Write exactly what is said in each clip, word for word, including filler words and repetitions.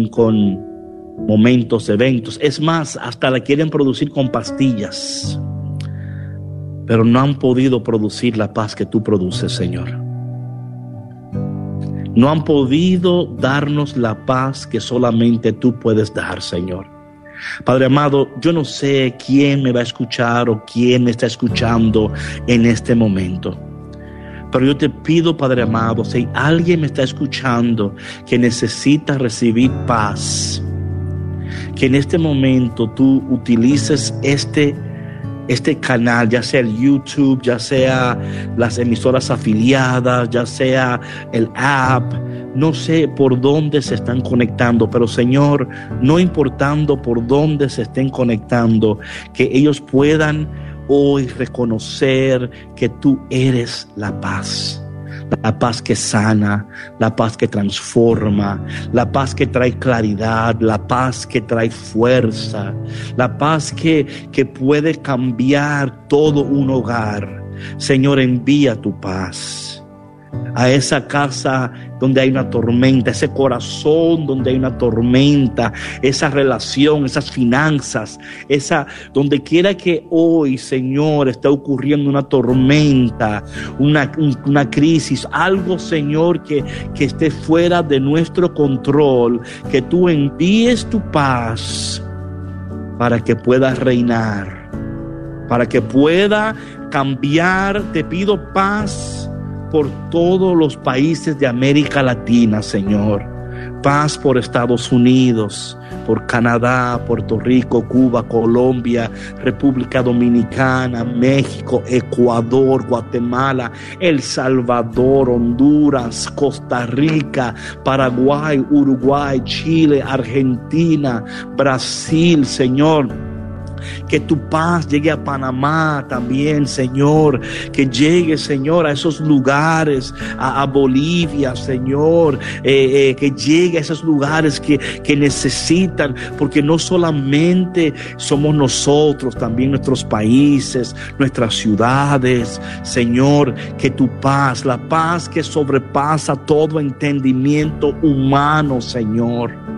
producen con momentos, eventos. Es más, hasta la quieren producir con pastillas. Pero no han podido producir la paz que tú produces, Señor. No han podido darnos la paz que solamente tú puedes dar, Señor. Padre amado, yo no sé quién me va a escuchar o quién me está escuchando en este momento. Pero yo te pido, Padre amado, si alguien me está escuchando que necesita recibir paz, que en este momento tú utilices este, este canal, ya sea el YouTube, ya sea las emisoras afiliadas, ya sea el app, no sé por dónde se están conectando, pero Señor, no importando por dónde se estén conectando, que ellos puedan hoy reconocer que tú eres la paz. La paz que sana, la paz que transforma, la paz que trae claridad, la paz que trae fuerza, la paz que, que puede cambiar todo un hogar. Señor, envía tu paz a esa casa donde hay una tormenta, ese corazón donde hay una tormenta, esa relación, esas finanzas, esa donde quiera que hoy, Señor, está ocurriendo una tormenta, una, una crisis, algo, Señor, que, que esté fuera de nuestro control, que tú envíes tu paz para que pueda reinar, para que pueda cambiar. Te pido paz por todos los países de América Latina, Señor. Paz por Estados Unidos, por Canadá, Puerto Rico, Cuba, Colombia, República Dominicana, México, Ecuador, Guatemala, El Salvador, Honduras, Costa Rica, Paraguay, Uruguay, Chile, Argentina, Brasil, Señor. Que tu paz llegue a Panamá también, Señor. Que llegue, Señor, a esos lugares, a, a Bolivia, Señor. Eh, eh, que llegue a esos lugares que, que necesitan, porque no solamente somos nosotros, también nuestros países, nuestras ciudades, Señor. Que tu paz, la paz que sobrepasa todo entendimiento humano, Señor.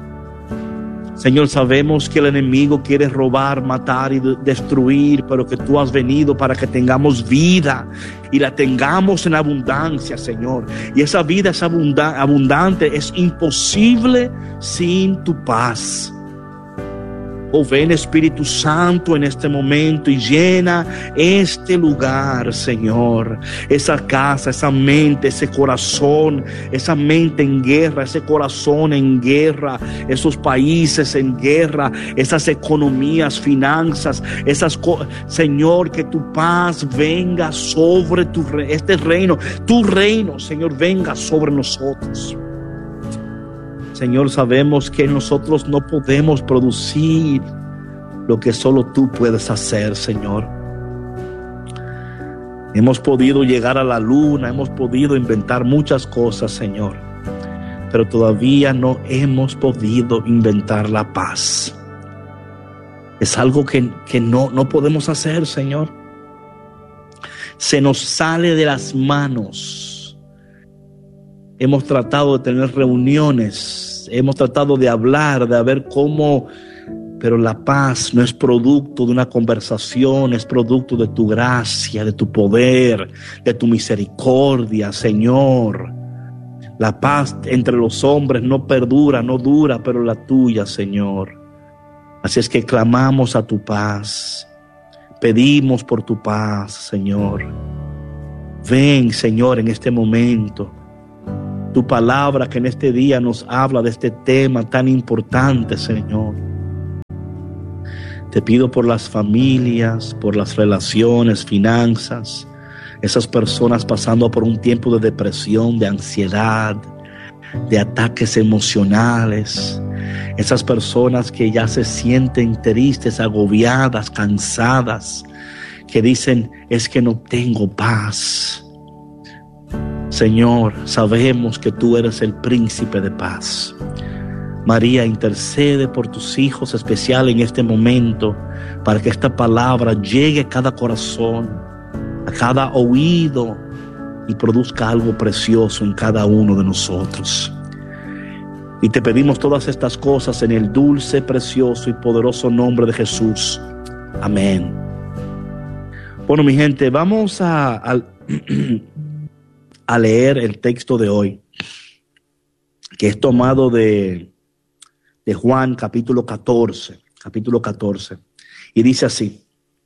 Señor, sabemos que el enemigo quiere robar, matar y destruir, pero que tú has venido para que tengamos vida y la tengamos en abundancia, Señor. Y esa vida es abunda- abundante, es imposible sin tu paz. Oh, ven Espíritu Santo en este momento y llena este lugar, Señor. Esa casa, esa mente, ese corazón, esa mente en guerra, ese corazón en guerra, esos países en guerra, esas economías, finanzas, esas cosas. Señor, que tu paz venga sobre tu re- este reino, tu reino, Señor, venga sobre nosotros. Señor, sabemos que nosotros no podemos producir lo que solo tú puedes hacer, Señor. Hemos podido llegar a la luna, hemos podido inventar muchas cosas, Señor, pero todavía no hemos podido inventar la paz. Es algo que, que no, no podemos hacer, Señor. Se nos sale de las manos. Hemos tratado de tener reuniones, hemos tratado de hablar, de ver cómo, pero la paz no es producto de una conversación, es producto de tu gracia, de tu poder, de tu misericordia, Señor. La paz entre los hombres no perdura, no dura, pero la tuya, Señor. Así es que clamamos a tu paz, pedimos por tu paz, Señor. Ven, Señor, en este momento. Tu palabra que en este día nos habla de este tema tan importante, Señor. Te pido por las familias, por las relaciones, finanzas, esas personas pasando por un tiempo de depresión, de ansiedad, de ataques emocionales, esas personas que ya se sienten tristes, agobiadas, cansadas, que dicen, es que no tengo paz. Señor, sabemos que tú eres el príncipe de paz. María, intercede por tus hijos, especial en este momento, para que esta palabra llegue a cada corazón, a cada oído y produzca algo precioso en cada uno de nosotros. Y te pedimos todas estas cosas en el dulce, precioso y poderoso nombre de Jesús. Amén. Bueno, mi gente, vamos a, a, a leer el texto de hoy, que es tomado de, de Juan capítulo catorce, capítulo catorce. Y dice así: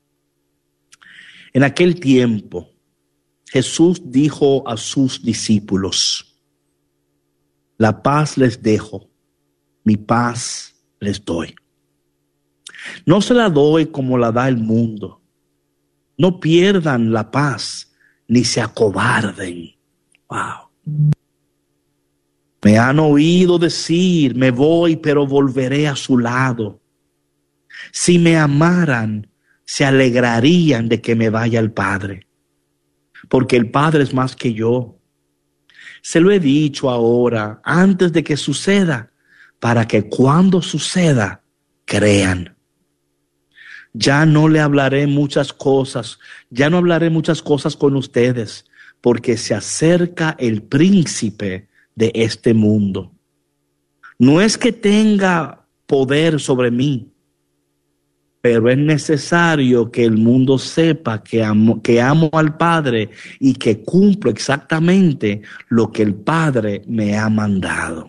en aquel tiempo, Jesús dijo a sus discípulos: la paz les dejo, mi paz les doy. No se la doy como la da el mundo. No pierdan la paz, ni se acobarden. Wow. Me han oído decir, me voy, pero volveré a su lado. Si me amaran, se alegrarían de que me vaya al Padre, porque el Padre es más que yo. Se lo he dicho ahora, antes de que suceda, para que cuando suceda, crean. Ya no le hablaré muchas cosas, ya no hablaré muchas cosas con ustedes, porque se acerca el príncipe de este mundo. No es que tenga poder sobre mí, pero es necesario que el mundo sepa que amo, que amo al Padre y que cumplo exactamente lo que el Padre me ha mandado.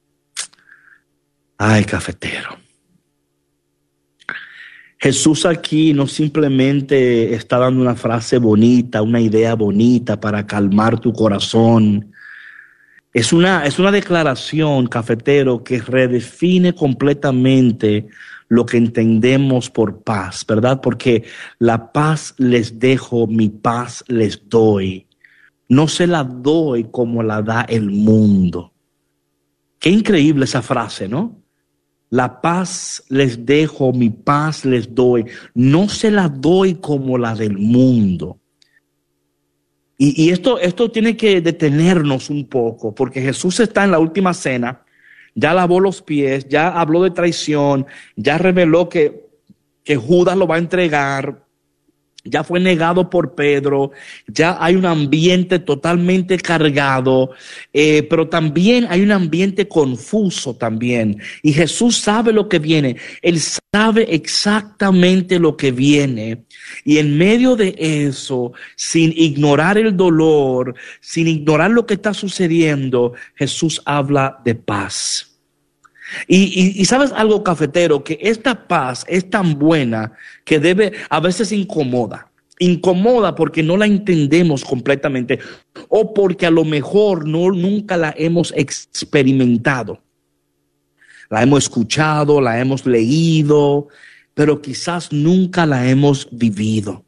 Ay, cafetero. Jesús aquí no simplemente está dando una frase bonita, una idea bonita para calmar tu corazón. Es una, es una declaración, cafetero, que redefine completamente lo que entendemos por paz, ¿verdad? Porque la paz les dejo, mi paz les doy. No se la doy como la da el mundo. Qué increíble esa frase, ¿no? La paz les dejo, mi paz les doy. No se la doy como la del mundo. Y, y esto, esto tiene que detenernos un poco, porque Jesús está en la última cena. Ya lavó los pies, ya habló de traición, ya reveló que, que Judas lo va a entregar, ya fue negado por Pedro, ya hay un ambiente totalmente cargado, eh, pero también hay un ambiente confuso también. Y Jesús sabe lo que viene, Él sabe exactamente lo que viene. Y en medio de eso, sin ignorar el dolor, sin ignorar lo que está sucediendo, Jesús habla de paz. Y, y, y sabes algo, cafetero, que esta paz es tan buena que debe, a veces incomoda. Incomoda porque no la entendemos completamente o porque a lo mejor no, nunca la hemos experimentado. La hemos escuchado, la hemos leído, pero quizás nunca la hemos vivido.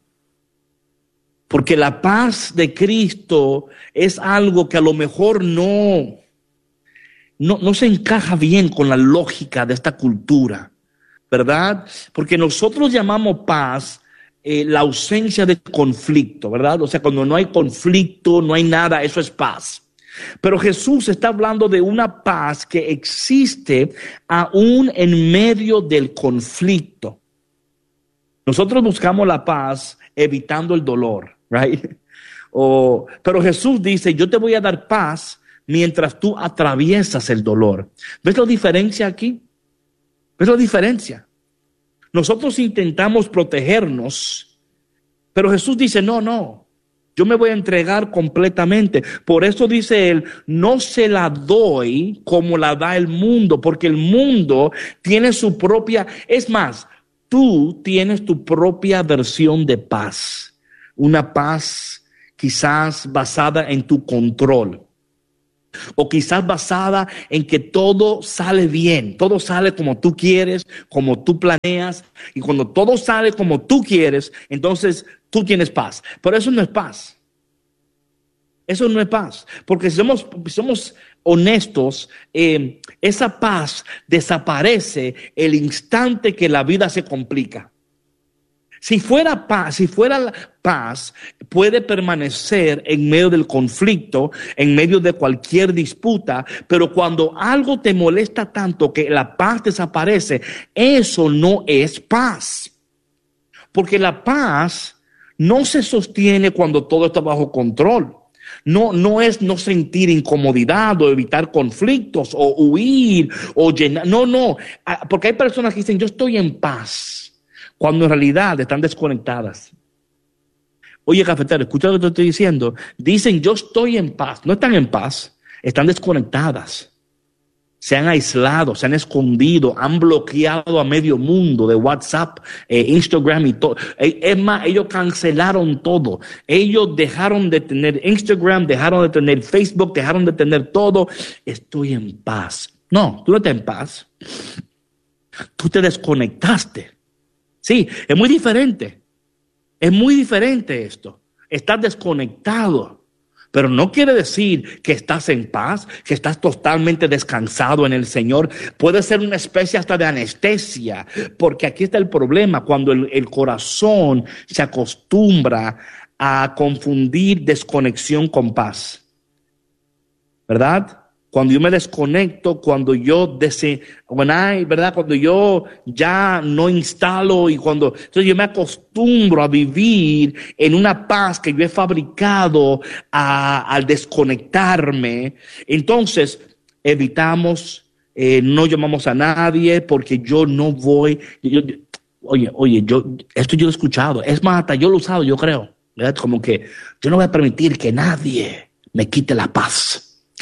Porque la paz de Cristo es algo que a lo mejor no... No, no se encaja bien con la lógica de esta cultura, ¿verdad? Porque nosotros llamamos paz eh, la ausencia de conflicto, ¿verdad? O sea, cuando no hay conflicto, no hay nada, eso es paz. Pero Jesús está hablando de una paz que existe aún en medio del conflicto. Nosotros buscamos la paz evitando el dolor, right? O, pero Jesús dice, yo te voy a dar paz mientras tú atraviesas el dolor. ¿Ves la diferencia aquí? ¿Ves la diferencia? Nosotros intentamos protegernos, pero Jesús dice, no, no, yo me voy a entregar completamente. Por eso dice él, no se la doy como la da el mundo, porque el mundo tiene su propia, es más, tú tienes tu propia versión de paz. Una paz quizás basada en tu control. O quizás basada en que todo sale bien, todo sale como tú quieres, como tú planeas. Y cuando todo sale como tú quieres, entonces tú tienes paz. Pero eso no es paz. Eso no es paz. Porque si somos, somos honestos, eh, esa paz desaparece el instante que la vida se complica. Si fuera paz, si fuera la paz, puede permanecer en medio del conflicto, en medio de cualquier disputa, pero cuando algo te molesta tanto que la paz desaparece, eso no es paz. Porque la paz no se sostiene cuando todo está bajo control. No, no es no sentir incomodidad o evitar conflictos o huir o llenar. No, no. Porque hay personas que dicen, yo estoy en paz, cuando en realidad están desconectadas. Oye, cafetero, escucha lo que te estoy diciendo. Dicen, yo estoy en paz. No están en paz, están desconectadas. Se han aislado, se han escondido, han bloqueado a medio mundo de WhatsApp, eh, Instagram y todo. Es más, ellos cancelaron todo. Ellos dejaron de tener Instagram, dejaron de tener Facebook, dejaron de tener todo. Estoy en paz. No, tú no estás en paz. Tú te desconectaste. Sí, es muy diferente. Es muy diferente esto. Estás desconectado. Pero no quiere decir que estás en paz, que estás totalmente descansado en el Señor. Puede ser una especie hasta de anestesia, porque aquí está el problema, cuando el, el corazón se acostumbra a confundir desconexión con paz. ¿Verdad? Cuando yo me desconecto, cuando yo dese, when I, ¿verdad? Cuando yo ya no instalo y cuando entonces yo me acostumbro a vivir en una paz que yo he fabricado a, al desconectarme, entonces evitamos, eh, no llamamos a nadie porque yo no voy. Yo, yo, oye, oye, yo esto yo lo he escuchado. Es más, hasta yo lo he usado, yo creo, ¿verdad? Como que yo no voy a permitir que nadie me quite la paz.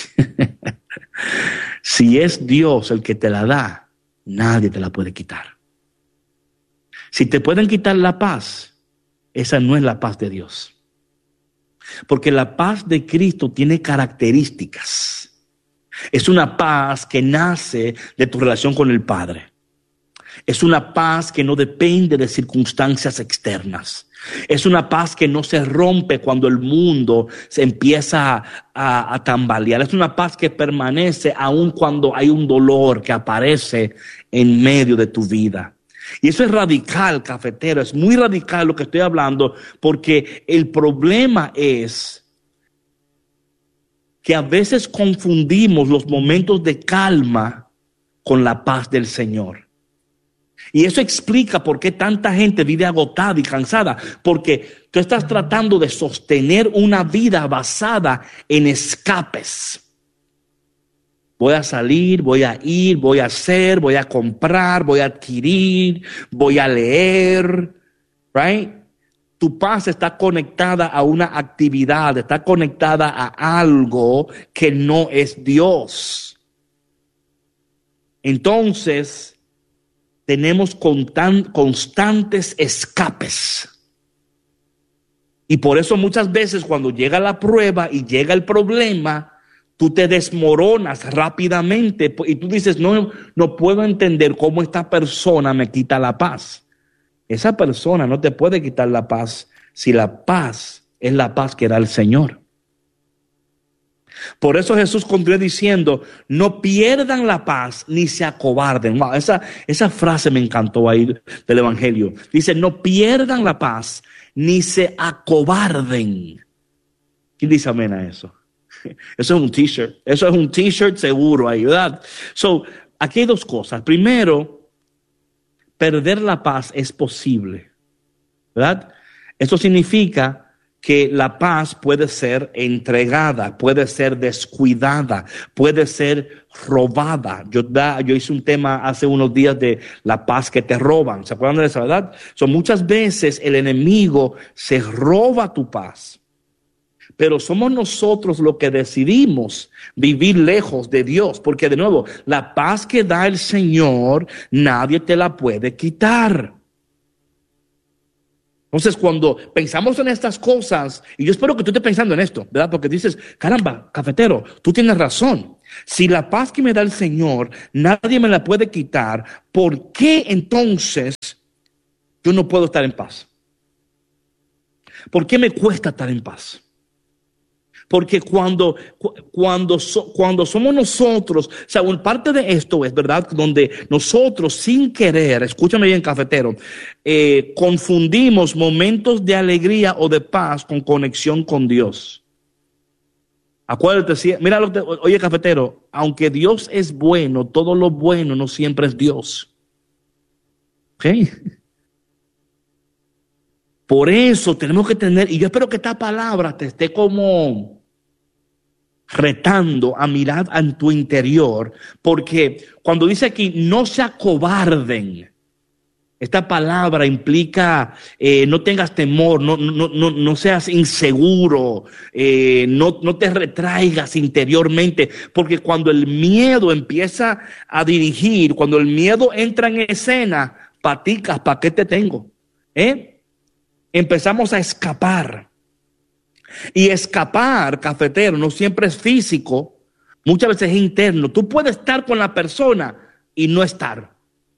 Si es Dios el que te la da, nadie te la puede quitar. Si te pueden quitar la paz, esa no es la paz de Dios. Porque la paz de Cristo tiene características. Es una paz que nace de tu relación con el Padre. Es una paz que no depende de circunstancias externas. Es una paz que no se rompe cuando el mundo se empieza a, a tambalear. Es una paz que permanece aun cuando hay un dolor que aparece en medio de tu vida. Y eso es radical, cafetero. Es muy radical lo que estoy hablando, porque el problema es que a veces confundimos los momentos de calma con la paz del Señor. Y eso explica por qué tanta gente vive agotada y cansada, porque tú estás tratando de sostener una vida basada en escapes. Voy a salir, voy a ir, voy a hacer, voy a comprar, voy a adquirir, voy a leer, right? Tu paz está conectada a una actividad, está conectada a algo que no es Dios. Entonces, tenemos constantes escapes. Y por eso muchas veces cuando llega la prueba y llega el problema, tú te desmoronas rápidamente y tú dices, no, no puedo entender cómo esta persona me quita la paz. Esa persona no te puede quitar la paz si la paz es la paz que da el Señor. Por eso Jesús continuó diciendo, no pierdan la paz ni se acobarden. Wow, esa, esa frase me encantó ahí del Evangelio. Dice, no pierdan la paz ni se acobarden. ¿Quién dice amén a eso? Eso es un t-shirt. Eso es un t-shirt seguro ahí, ¿verdad? So, aquí hay dos cosas. Primero, perder la paz es posible, ¿verdad? Esto significa que la paz puede ser entregada, puede ser descuidada, puede ser robada. Yo, da, yo hice un tema hace unos días de la paz que te roban. ¿Se acuerdan de esa verdad? So, muchas veces el enemigo se roba tu paz. Pero somos nosotros los que decidimos vivir lejos de Dios. Porque de nuevo, la paz que da el Señor, nadie te la puede quitar. Entonces, cuando pensamos en estas cosas, y yo espero que tú estés pensando en esto, ¿verdad? Porque dices, caramba, cafetero, tú tienes razón. Si la paz que me da el Señor, nadie me la puede quitar, ¿por qué entonces yo no puedo estar en paz? ¿Por qué me cuesta estar en paz? Porque cuando, cuando, cuando somos nosotros, o sea, parte de esto es, ¿verdad? Donde nosotros sin querer, escúchame bien, cafetero, eh, confundimos momentos de alegría o de paz con conexión con Dios. Acuérdate, mira, lo que, oye, cafetero, aunque Dios es bueno, todo lo bueno no siempre es Dios. ¿Ok? Por eso tenemos que tener, y yo espero que esta palabra te esté como retando a mirar en tu interior, porque cuando dice aquí, no se acobarden, esta palabra implica eh, no tengas temor, no, no, no, no seas inseguro, eh, no, no te retraigas interiormente, porque cuando el miedo empieza a dirigir, cuando el miedo entra en escena, paticas, ¿para qué te tengo? ¿Eh? Empezamos a escapar. Y escapar, cafetero, no siempre es físico, muchas veces es interno. Tú puedes estar con la persona y no estar.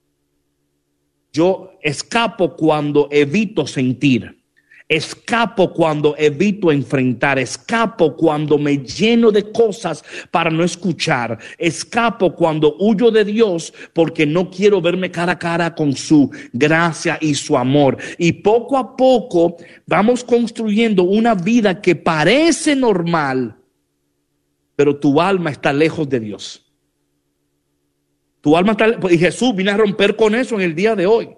Yo escapo cuando evito sentir, escapo cuando evito enfrentar, escapo cuando me lleno de cosas para no escuchar, escapo cuando huyo de Dios porque no quiero verme cara a cara con su gracia y su amor. Y poco a poco vamos construyendo una vida que parece normal, pero tu alma está lejos de Dios. Tu alma está, y Jesús viene a romper con eso en el día de hoy.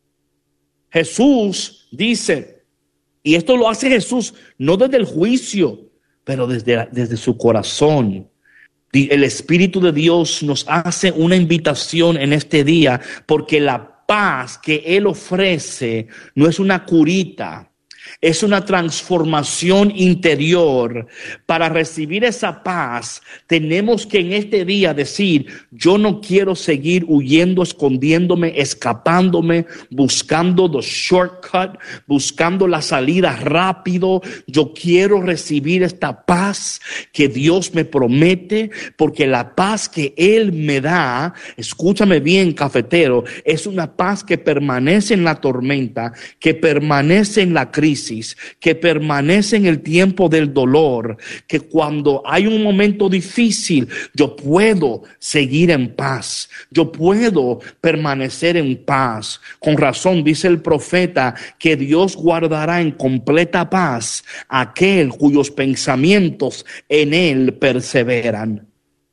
Jesús dice, y esto lo hace Jesús no desde el juicio, pero desde, desde su corazón. El Espíritu de Dios nos hace una invitación en este día, porque la paz que Él ofrece no es una curita. Es una transformación interior. Para recibir esa paz, tenemos que en este día decir, yo no quiero seguir huyendo, escondiéndome, escapándome, buscando the shortcut, buscando la salida rápido. Yo quiero recibir esta paz que Dios me promete, porque la paz que Él me da, escúchame bien, cafetero, es una paz que permanece en la tormenta, que permanece en la crisis, que permanece en el tiempo del dolor, que cuando hay un momento difícil, yo puedo seguir en paz, yo puedo permanecer en paz. Con razón dice el profeta que Dios guardará en completa paz aquel cuyos pensamientos en Él perseveran.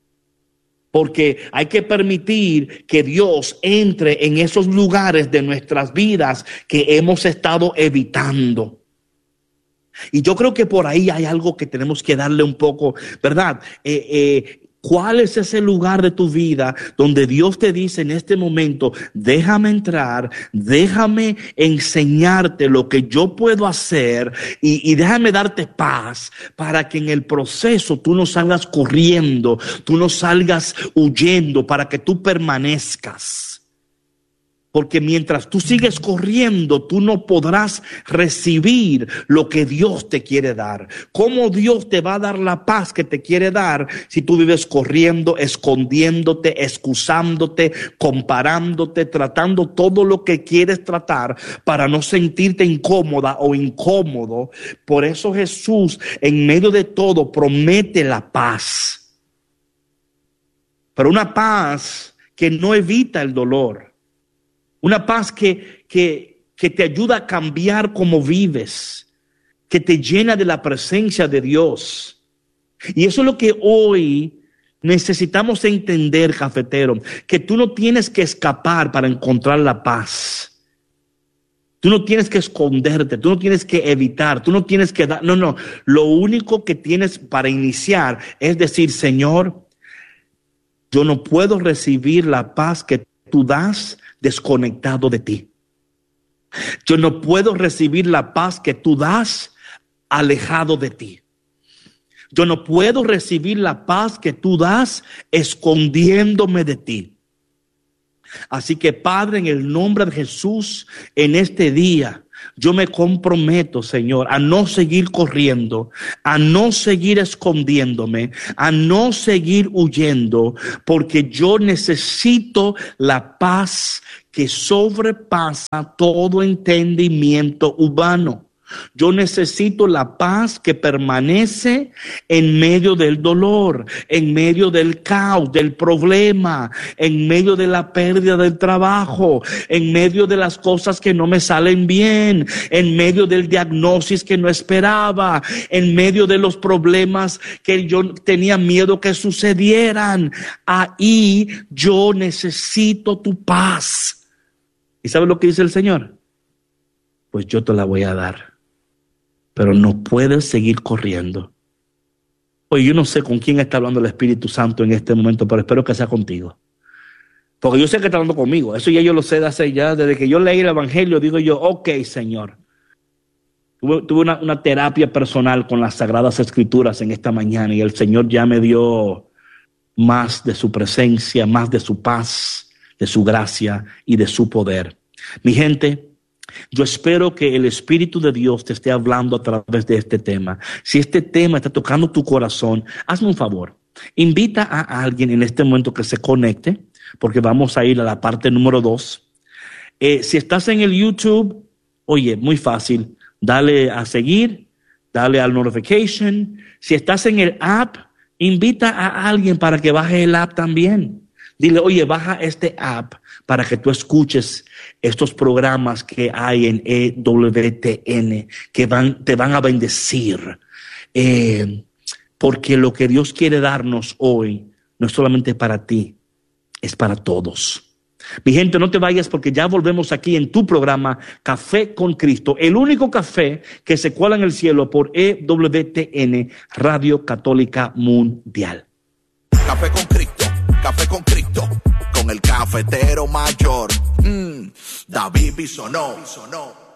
Porque hay que permitir que Dios entre en esos lugares de nuestras vidas que hemos estado evitando. Y yo creo que por ahí hay algo que tenemos que darle un poco, ¿verdad? Eh, eh, ¿Cuál es ese lugar de tu vida donde Dios te dice en este momento, déjame entrar, déjame enseñarte lo que yo puedo hacer y, y déjame darte paz para que en el proceso tú no salgas corriendo, tú no salgas huyendo, para que tú permanezcas? Porque mientras tú sigues corriendo, tú no podrás recibir lo que Dios te quiere dar. ¿Cómo Dios te va a dar la paz que te quiere dar si tú vives corriendo, escondiéndote, excusándote, comparándote, tratando todo lo que quieres tratar para no sentirte incómoda o incómodo? Por eso Jesús, en medio de todo, promete la paz. Pero una paz que no evita el dolor. Una paz que, que, que te ayuda a cambiar cómo vives, que te llena de la presencia de Dios. Y eso es lo que hoy necesitamos entender, cafetero, que tú no tienes que escapar para encontrar la paz. Tú no tienes que esconderte, tú no tienes que evitar, tú no tienes que dar, no, no. Lo único que tienes para iniciar es decir, Señor, yo no puedo recibir la paz que tú das desconectado de ti. Yo no puedo recibir la paz que tú das alejado de ti. Yo no puedo recibir la paz que tú das escondiéndome de ti. Así que, Padre, en el nombre de Jesús, en este día, yo me comprometo, Señor, a no seguir corriendo, a no seguir escondiéndome, a no seguir huyendo, porque yo necesito la paz que sobrepasa todo entendimiento humano. Yo necesito la paz que permanece en medio del dolor, en medio del caos, del problema, en medio de la pérdida del trabajo, en medio de las cosas que no me salen bien, en medio del diagnóstico que no esperaba, en medio de los problemas que yo tenía miedo que sucedieran. Ahí yo necesito tu paz. ¿Y sabes lo que dice el Señor? Pues yo te la voy a dar. Pero no puedes seguir corriendo, Oye, yo no sé con quién está hablando el Espíritu Santo en este momento, pero espero que sea contigo. Porque yo sé que está hablando conmigo. Eso ya yo lo sé de hace ya, desde que yo leí el Evangelio, digo yo, ok, Señor. Tuve, tuve una, una terapia personal con las Sagradas Escrituras en esta mañana y el Señor ya me dio más de su presencia, más de su paz, de su gracia y de su poder. Mi gente, yo espero que el Espíritu de Dios te esté hablando a través de este tema. Si este tema está tocando tu corazón, hazme un favor. Invita a alguien en este momento que se conecte, porque vamos a ir a la parte número dos. Eh, si estás en el YouTube, oye, muy fácil, dale a seguir, dale al notification. Si estás en el app, invita a alguien para que baje el app también. Dile, oye, baja este app para que tú escuches estos programas que hay en E W T N, que van, te van a bendecir. Eh, porque lo que Dios quiere darnos hoy no es solamente para ti, es para todos. Mi gente, no te vayas porque ya volvemos aquí en tu programa Café con Cristo, el único café que se cuela en el cielo por E W T N, Radio Católica Mundial. Café con Cristo, Café con Cristo, con el cafetero mayor, mm, David Bisonó.